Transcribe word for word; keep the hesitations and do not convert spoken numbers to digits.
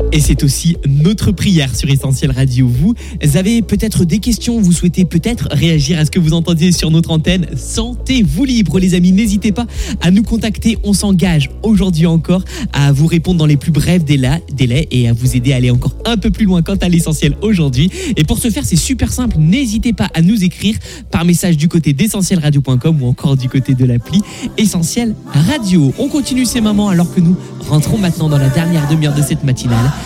Et c'est aussi notre prière sur Essentiel Radio. Vous avez peut-être des questions, vous souhaitez peut-être réagir à ce que vous entendiez sur notre antenne. Sentez-vous libre, les amis. N'hésitez pas à nous contacter. On s'engage aujourd'hui encore à vous répondre dans les plus brefs délais et à vous aider à aller encore un peu plus loin quant à l'essentiel aujourd'hui. Et pour ce faire, c'est super simple. N'hésitez pas à nous écrire par message du côté d'essentiel radio point com ou encore du côté de l'appli Essentiel Radio. On continue ces moments alors que nous rentrons maintenant dans la dernière demi-heure de cette matinale